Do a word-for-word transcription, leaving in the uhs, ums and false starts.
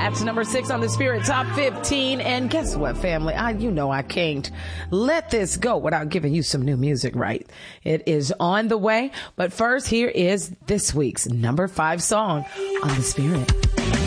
That's number six on the Spirit Top fifteen. And guess what, family? I, you know I can't let this go without giving you some new music, right? It is on the way. But first, here is this week's number five song on the Spirit.